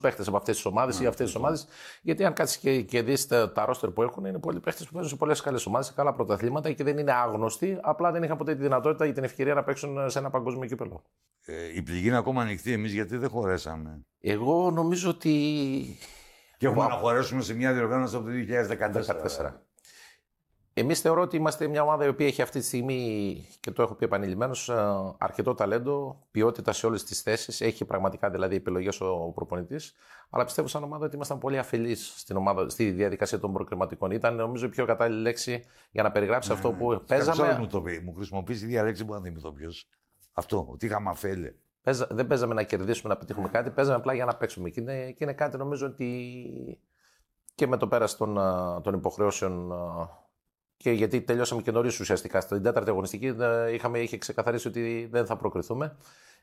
παίχτες από αυτές τις ομάδες ή αυτές τις ομάδες. Γιατί αν κάτσεις και δεις τα ρόστερ που έχουν, είναι πολλοί παίχτες που παίζουν σε πολλές καλές ομάδες, σε καλά πρωταθλήματα και δεν είναι άγνωστοι. Απλά δεν είχαν ποτέ τη δυνατότητα ή την ευκαιρία να παίξουν σε ένα παγκόσμιο κύπελλο. Η πληγή είναι ακόμα ανοιχτή. Εμείς γιατί δεν χωρέσαμε? Εγώ νομίζω ότι. Και έχουμε να χωρέσουμε σε μια διοργάνωση από το 2014. Εμείς θεωρώ ότι είμαστε μια ομάδα η οποία έχει αυτή τη στιγμή, και το έχω πει επανειλημμένως, αρκετό ταλέντο, ποιότητα σε όλες τις θέσεις. Έχει πραγματικά δηλαδή επιλογές ο προπονητής. Αλλά πιστεύω σαν ομάδα ότι ήμασταν πολύ αφελείς στη διαδικασία των προκριματικών. Ήταν νομίζω η πιο κατάλληλη λέξη για να περιγράψει αυτό που παίζαμε. Μου χρησιμοποιήσει η ίδια λέξη που αντιμετωπίζω. Αυτό, ότι είχαμε αφέλεια. Δεν παίζαμε να κερδίσουμε, να πετύχουμε κάτι, παίζαμε απλά για να παίξουμε. Και είναι κάτι νομίζω ότι και με το πέρας των υποχρεώσεων. Και γιατί τελειώσαμε και νωρίς ουσιαστικά. Στην τέταρτη αγωνιστική είχε ξεκαθαρίσει ότι δεν θα προκριθούμε.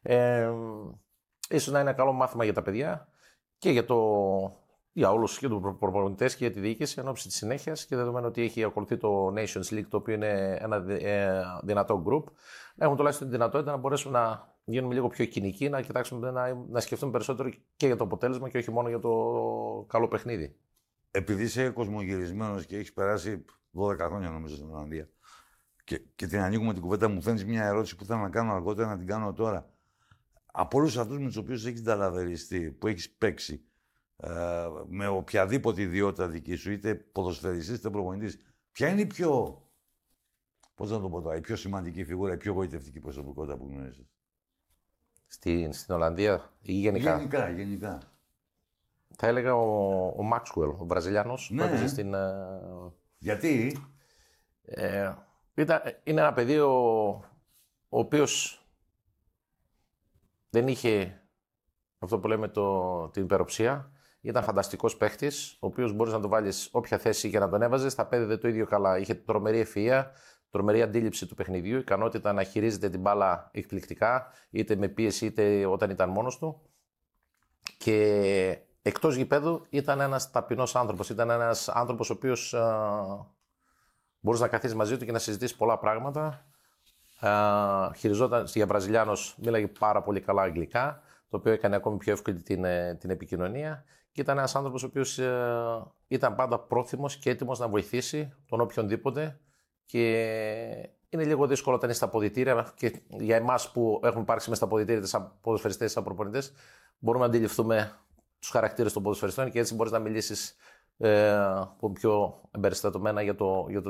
Ίσως να είναι ένα καλό μάθημα για τα παιδιά και για όλους και τους προπονητές και για τη διοίκηση εν ώψη της συνέχειας και δεδομένου ότι έχει ακολουθεί το Nations League, το οποίο είναι ένα δυνατό group, να έχουμε τουλάχιστον τη δυνατότητα να μπορέσουμε να γίνουμε λίγο πιο κοινικοί, να κοιτάξουμε να σκεφτούμε περισσότερο και για το αποτέλεσμα και όχι μόνο για το καλό παιχνίδι. Επειδή είσαι κοσμογυρισμένος και έχεις περάσει 12 χρόνια νομίζω στην Ολλανδία και την ανοίγουμε την κουβέντα, μου φαίνεται μια ερώτηση που θέλω να κάνω αργότερα, να την κάνω τώρα. Από όλους αυτούς με τους οποίους έχεις ταλαβεριστεί, που έχεις παίξει, με οποιαδήποτε ιδιότητα δική σου, είτε ποδοσφαιριστής είτε προπονητής, ποια είναι η πιο, πώς να το πω τώρα, η πιο σημαντική φιγούρα, η πιο γοητευτική προσωπικότητα που γνωρίζεις? Στην Ολλανδία ή γενικά? Γενικά. Θα έλεγα ο Μάξουελ, ο Βραζιλιάνος, που έπαιζε στην. Γιατί? Είναι ένα παιδί ο οποίος δεν είχε αυτό που λέμε την υπεροψία. Ήταν φανταστικός παίχτης, ο οποίος μπορείς να το βάλεις όποια θέση και να τον έβαζες, θα πέδευε το ίδιο καλά. Είχε τρομερή ευφυΐα, τρομερή αντίληψη του παιχνιδιού, ικανότητα να χειρίζεται την μπάλα εκπληκτικά, είτε με πίεση είτε όταν ήταν μόνος του. Και εκτός γηπέδου ήταν ένας ταπεινός άνθρωπος. Ήταν ένας άνθρωπος ο οποίος μπορείς να καθίσεις μαζί του και να συζητήσεις πολλά πράγματα. Χειριζόταν, για Βραζιλιάνος, μίλαγε πάρα πολύ καλά αγγλικά, το οποίο έκανε ακόμη πιο εύκολη την επικοινωνία. Και ήταν ένας άνθρωπος ο οποίος ήταν πάντα πρόθυμος και έτοιμος να βοηθήσει τον οποιονδήποτε. Και είναι λίγο δύσκολο όταν είσαι στα αποδυτήρια και για εμάς που έχουμε υπάρξει μέσα στα αποδυτήρια, σαν ποδοσφαιριστές, σαν προπονητές, μπορούμε να αντιληφθούμε τους χαρακτήρες των ποδοσφαιριστών και έτσι μπορείς να μιλήσεις πιο εμπεριστατωμένα για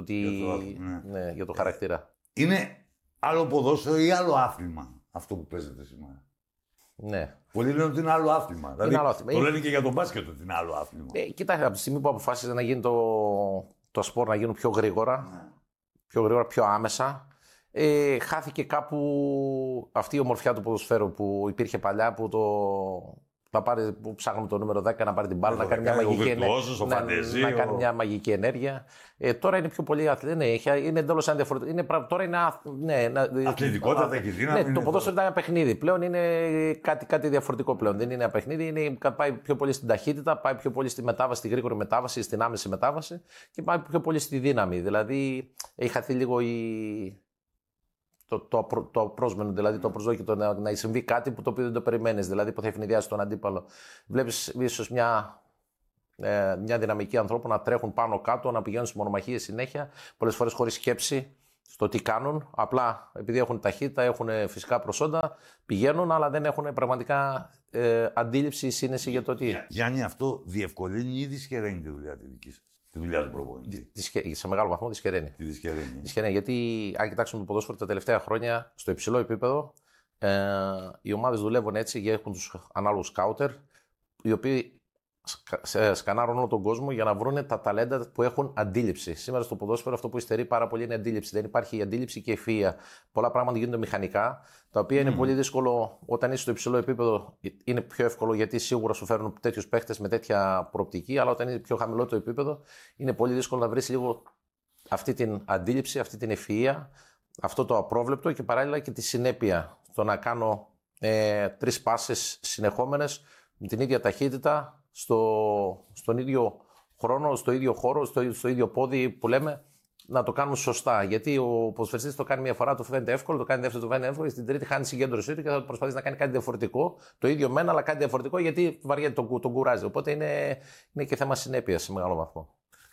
το χαρακτήρα. Είναι άλλο ποδόσφαιρο ή άλλο άθλημα αυτό που παίζετε σήμερα? Ναι. Πολλοί λένε ότι είναι άλλο άθλημα. Δηλαδή, άλλο άθλημα. Το λένε και για τον μπάσκετ ότι είναι άλλο άθλημα. Κοιτάξτε, από τη στιγμή που αποφάσισε να γίνει το σπορ να γίνουν πιο γρήγορα, πιο άμεσα, χάθηκε κάπου αυτή η ομορφιά του ποδοσφαίρου που υπήρχε παλιά, που ψάχνουμε το νούμερο 10 να πάρει την μπάλα, να κάνει μια μαγική ενέργεια. Τώρα είναι πιο πολύ αθλητικό. Είναι εντελώς διαφορετικό. Τώρα είναι. Αθλητικότητα, έχει δύναμη. Ναι, το ποδόσφαιρο ήταν ένα παιχνίδι. Πλέον είναι κάτι διαφορετικό πλέον. Δεν είναι ένα παιχνίδι. Πάει πιο πολύ στην ταχύτητα, πάει πιο πολύ στη μετάβαση, στη γρήγορη μετάβαση, στην άμεση μετάβαση και πάει πιο πολύ στη δύναμη. Δηλαδή έχει χαθεί λίγο το απρόσμενο, δηλαδή το προσδόκητο να συμβεί κάτι που το οποίο δεν το περιμένεις, δηλαδή που θα ευνηδιάσει τον αντίπαλο. Βλέπεις ίσως μια δυναμική ανθρώπου να τρέχουν πάνω κάτω, να πηγαίνουν στις μονομαχίες συνέχεια, πολλές φορές χωρίς σκέψη στο τι κάνουν. Απλά επειδή έχουν ταχύτητα, έχουν φυσικά προσόντα, πηγαίνουν, αλλά δεν έχουν πραγματικά αντίληψη ή σύνεση για το τι. Γιάννη, αυτό διευκολύνει ή δυσχεραίνει τη δουλειά τη δική σας? Τη δουλειά του προπονητή. Σε μεγάλο βαθμό δυσχεραίνει. Δυσχεραίνει. Γιατί αν κοιτάξουμε το ποδόσφαιρο τα τελευταία χρόνια, στο υψηλό επίπεδο, οι ομάδες δουλεύουν έτσι και έχουν τους ανάλογους σκάουτερ, οι οποίοι σκανάρουν όλο τον κόσμο για να βρουν τα ταλέντα που έχουν αντίληψη. Σήμερα στο ποδόσφαιρο αυτό που υστερεί πάρα πολύ είναι αντίληψη. Δεν υπάρχει η αντίληψη και η ευφυΐα. Πολλά πράγματα γίνονται μηχανικά, τα οποία είναι πολύ δύσκολο όταν είσαι στο υψηλό επίπεδο. Είναι πιο εύκολο γιατί σίγουρα σου φέρνουν τέτοιους παίχτες με τέτοια προοπτική, αλλά όταν είναι πιο χαμηλό το επίπεδο, είναι πολύ δύσκολο να βρεις λίγο αυτή την αντίληψη, αυτή την ευφυΐα, αυτό το απρόβλεπτο και παράλληλα και τη συνέπεια. Το να κάνω 3 πάσες συνεχόμενες με την ίδια ταχύτητα, στον ίδιο χρόνο, στο ίδιο χώρο, στο ίδιο πόδι που λέμε, να το κάνουν σωστά. Γιατί ο ποδοσφαιριστής το κάνει μια φορά, το φαίνεται εύκολο, το κάνει δεύτερο, το φαίνεται εύκολο, και στην τρίτη χάνει συγκέντρωσή του και θα προσπαθήσει να κάνει κάτι διαφορετικό. Το ίδιο μένα, αλλά κάτι διαφορετικό γιατί βαριέται, τον κουράζει. Οπότε είναι και θέμα συνέπειας σε μεγάλο βαθμό.